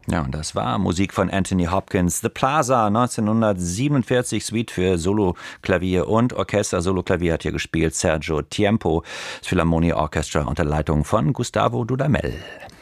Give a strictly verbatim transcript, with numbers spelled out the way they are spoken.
Ja, und das war Musik von Anthony Hopkins. The Plaza, neunzehnhundertsiebenundvierzig, Suite für Solo-Klavier und Orchester. Solo-Klavier hat hier gespielt Sergio Tiempo, das Philharmonia Orchestra unter Leitung von Gustavo Dudamel.